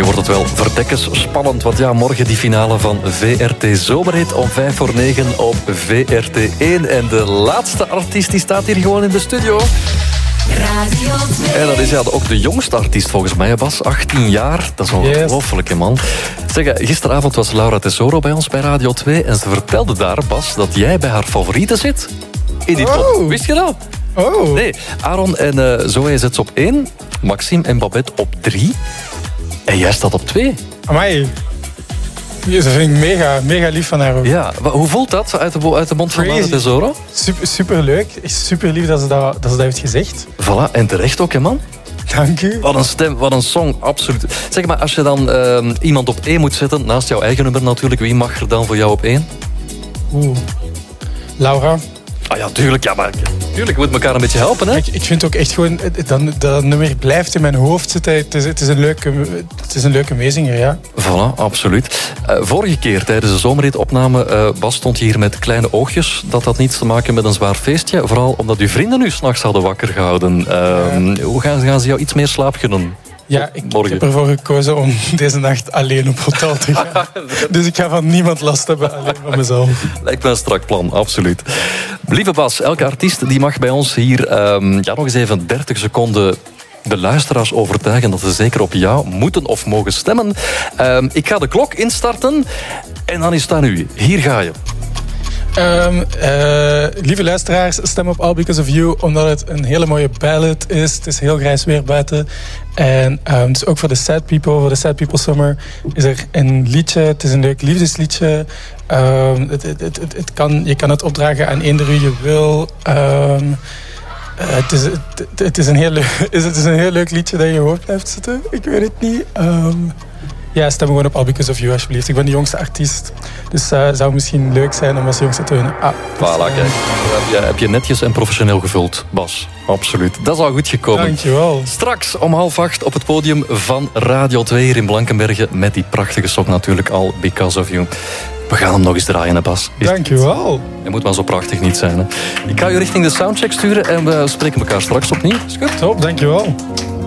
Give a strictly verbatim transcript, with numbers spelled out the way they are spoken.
nu wordt het wel verdekkens spannend. Want ja, morgen die finale van V R T Zomerhit om vijf voor negen op V R T één. En de laatste artiest die staat hier gewoon in de studio. Radio twee. En dat is ja, ook de jongste artiest volgens mij, Bas. achttien jaar, dat is ongelooflijk, yes. Man. Zeg, gisteravond was Laura Tesoro bij ons bij Radio twee. En ze vertelde daar, Bas, dat jij bij haar favorieten zit. In die top. Oh. Wist je dat? Oh. Nee, Aaron en uh, Zoe zet ze op één. Maxime en Babette op drie. En jij staat op twee. Amai. Dat vind ik mega, mega lief van haar ook. Ja, hoe voelt dat uit de, uit de mond van Laura Tesoro? Super, super leuk. Super lief dat ze dat, dat ze dat heeft gezegd. Voilà, en terecht ook, hè, man. Dank u. Wat een stem, wat een song, absoluut. Zeg maar, als je dan uh, iemand op één moet zetten, naast jouw eigen nummer natuurlijk, wie mag er dan voor jou op één? Oeh. Laura. Ah ja, tuurlijk, ja, maar tuurlijk, je moet elkaar een beetje helpen, hè? Ik, ik vind ook echt gewoon, dat, dat nummer blijft in mijn hoofd zitten. Het is, het is een leuke, het is een leuke meezinger, ja. Voilà, absoluut. Uh, vorige keer tijdens de zomerhitopname, uh, Bas, stond je hier met kleine oogjes. Dat had niets te maken met een zwaar feestje. Vooral omdat uw vrienden u s'nachts hadden wakker gehouden. Uh, ja. Hoe gaan, gaan ze jou iets meer slaap gunnen? Ja, ik, ik heb ervoor gekozen om deze nacht alleen op hotel te gaan. Dus ik ga van niemand last hebben, alleen van mezelf. Lijkt me een strak plan, absoluut. Lieve Bas, elke artiest die mag bij ons hier um, ja, nog eens even dertig seconden de luisteraars overtuigen dat ze zeker op jou moeten of mogen stemmen. Um, ik ga de klok instarten en dan is het aan u. Hier ga je. Um, uh, lieve luisteraars, stem op All Because of You, omdat het een hele mooie ballad is. Het is heel grijs weer buiten. En um, dus ook voor de Sad People, voor de Sad People Summer, is er een liedje. Het is een leuk liefdesliedje. Um, het, het, het, het kan, je kan het opdragen aan eender wie je wil. Um, uh, het, is, het, het, is een heel leuk, het is een heel leuk liedje dat in je hoofd blijft zitten. Ik weet het niet. Um, Ja, stem gewoon op All Because of You, alsjeblieft. Ik ben de jongste artiest. Dus het uh, zou misschien leuk zijn om als jongste te winnen. Ah, dus, voilà, kijk. Heb je, heb je netjes en professioneel gevuld, Bas. Absoluut. Dat is al goed gekomen. Dankjewel. Straks om half acht op het podium van Radio twee hier in Blankenberge. Met die prachtige song natuurlijk, All Because of You. We gaan hem nog eens draaien, hè, Bas. Dankjewel. Het moet maar zo prachtig niet zijn, hè. Ik ga je richting de soundcheck sturen en we spreken elkaar straks opnieuw. Is goed? Top, dankjewel.